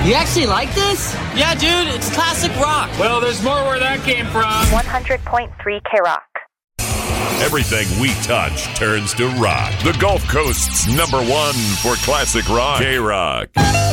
You actually like this? Yeah, dude, it's classic rock. Well, there's more where that came from. 100.3 K-Rock. Everything we touch turns to rock. The Gulf Coast's #1 for classic rock. K-Rock.